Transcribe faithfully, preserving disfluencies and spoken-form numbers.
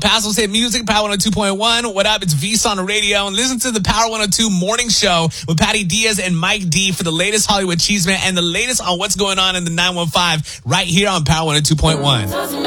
Paso's hit music, Power one oh two point one. What up? It's V's on the radio. And listen to the Power one oh two morning show with Patty Diaz and Mike D for the latest Hollywood Cheeseman and the latest on what's going on in the nine one five right here on Power one oh two point one.